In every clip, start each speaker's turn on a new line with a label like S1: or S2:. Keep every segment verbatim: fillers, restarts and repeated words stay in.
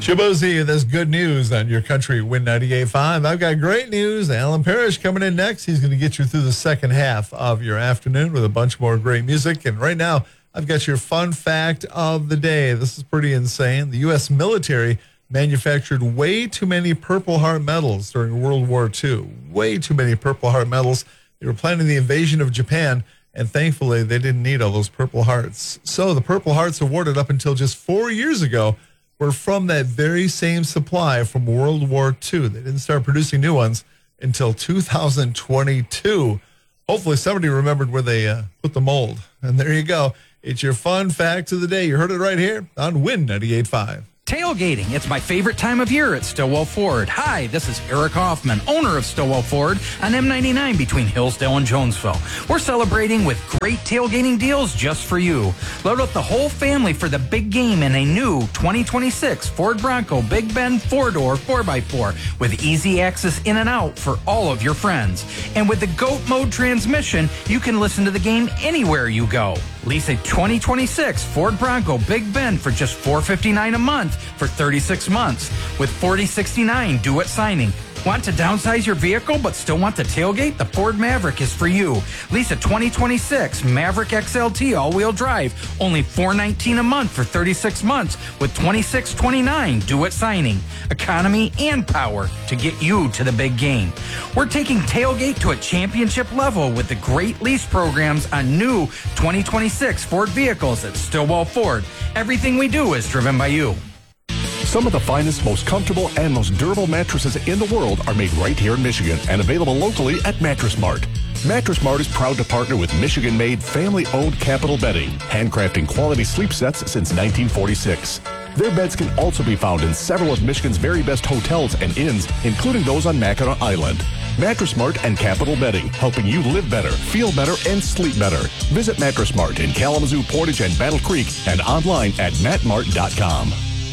S1: Shabozy, that's good news on your country Win ninety-eight point five. I've got great news. Alan Parrish coming in next. He's going to get you through the second half of your afternoon with a bunch more great music. And right now, I've got your fun fact of the day. This is pretty insane. The U S military manufactured way too many Purple Heart medals during World War Two. Way too many Purple Heart medals. They were planning the invasion of Japan, and thankfully, they didn't need all those Purple Hearts. So the Purple Hearts awarded up until just four years ago were from that very same supply from World War Two. They didn't start producing new ones until two thousand twenty-two. Hopefully somebody remembered where they uh, put the mold. And there you go. It's your fun fact of the day. You heard it right here on Win ninety-eight point five.
S2: Tailgating. It's my favorite time of year at Stillwell Ford. Hi, this is Eric Hoffman, owner of Stillwell Ford on M ninety-nine between Hillsdale and Jonesville. We're celebrating with great tailgating deals just for you. Load up the whole family for the big game in a new twenty twenty-six Ford Bronco Big Bend four-door four by four with easy access in and out for all of your friends. And with the GOAT mode transmission, you can listen to the game anywhere you go. Lease a twenty twenty-six Ford Bronco Big Bend for just four hundred fifty-nine dollars a month for thirty-six months with forty sixty-nine due at signing. Want to downsize your vehicle but still want to tailgate? The Ford Maverick is for you. Lease a twenty twenty-six Maverick X L T all-wheel drive, only four hundred nineteen dollars a month for thirty-six months with twenty-six twenty-nine due at signing. Economy and power to get you to the big game. We're taking tailgate to a championship level with the great lease programs on new twenty twenty-six Ford vehicles at Stillwell Ford. Everything we do is driven by you.
S3: Some of the finest, most comfortable, and most durable mattresses in the world are made right here in Michigan and available locally at Mattress Mart. Mattress Mart is proud to partner with Michigan-made, family-owned Capital Bedding, handcrafting quality sleep sets since nineteen forty-six. Their beds can also be found in several of Michigan's very best hotels and inns, including those on Mackinac Island. Mattress Mart and Capital Bedding, helping you live better, feel better, and sleep better. Visit Mattress Mart in Kalamazoo, Portage, and Battle Creek, and online at matt mart dot com.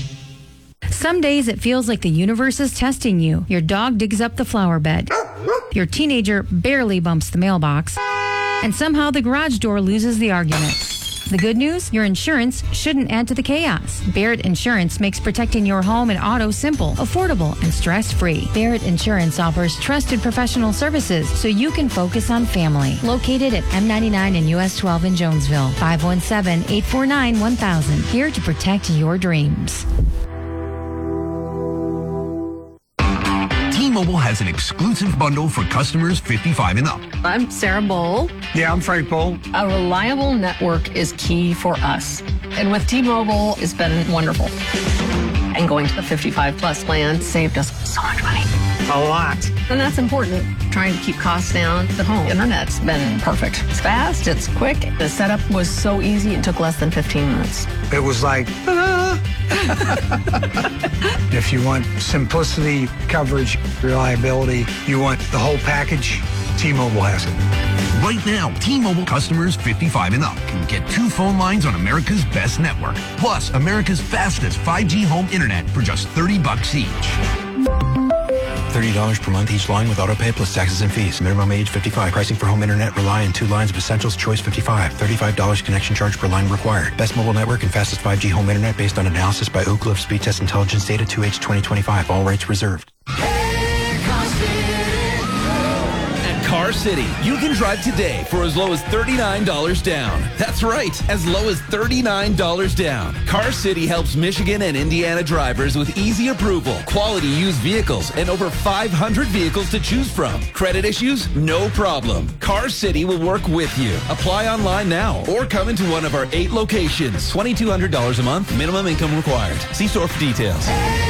S4: Some days it feels like the universe is testing you. Your dog digs up the flower bed. Your teenager barely bumps the mailbox. And somehow the garage door loses the argument. The good news? Your insurance shouldn't add to the chaos. Barrett Insurance makes protecting your home and auto simple, affordable, and stress-free. Barrett Insurance offers trusted professional services so you can focus on family. Located at M ninety-nine and U S twelve in Jonesville. five one seven, eight four nine, one thousand. Here to protect your dreams.
S5: T-Mobile has an exclusive bundle for customers fifty-five and up.
S6: I'm Sarah Bowl.
S7: Yeah, I'm Frank Bowl.
S6: A reliable network is key for us. And with T-Mobile, it's been wonderful. And going to the fifty-five plus plan saved us so much money.
S7: A lot.
S6: And that's important. Trying to keep costs down. The home internet's been perfect. It's fast, it's quick. The setup was so easy, it took less than fifteen minutes.
S7: It was like, ah. If you want simplicity, coverage, reliability, you want the whole package, T-Mobile has it.
S5: Right now, T-Mobile customers fifty-five and up can get two phone lines on America's best network, plus America's fastest five G home internet for just thirty bucks each.
S8: thirty dollars per month each line with autopay plus taxes and fees. Minimum age fifty-five. Pricing for home internet rely on two lines of Essentials Choice fifty-five. thirty-five dollars connection charge per line required. Best mobile network and fastest five G home internet based on analysis by Oak Cliff Speed Test Intelligence Data two H twenty twenty-five. All rights reserved.
S9: Car City, you can drive today for as low as thirty-nine dollars down. That's right, as low as thirty-nine dollars down. Car City helps Michigan and Indiana drivers with easy approval, quality used vehicles, and over five hundred vehicles to choose from. Credit issues? No problem. Car City will work with you. Apply online now or come into one of our eight locations. twenty-two hundred dollars a month, minimum income required. See store for details.